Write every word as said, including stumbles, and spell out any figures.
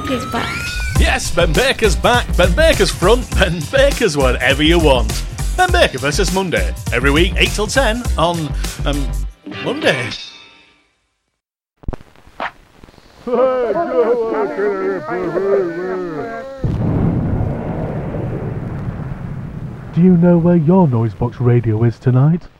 Baker's back. Yes, Ben Baker's back. Ben Baker's front. Ben Baker's whatever you want. Ben Baker versus Monday. Every week, eight till ten on, um, Monday. Do you know where your Noisebox radio is tonight?